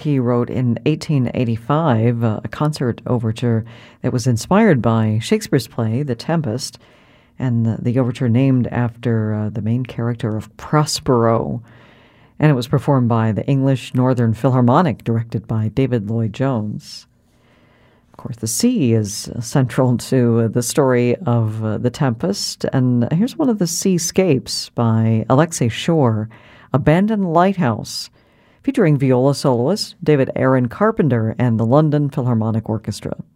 he wrote in 1885 a concert overture that was inspired by Shakespeare's play, The Tempest, and the overture named after the main character of Prospero. And it was performed by the English Northern Philharmonic, directed by David Lloyd-Jones. Of course, the sea is central to the story of The Tempest, and here's one of the seascapes by Alexei Shore, Abandoned Lighthouse, featuring viola soloist David Aaron Carpenter and the London Philharmonic Orchestra.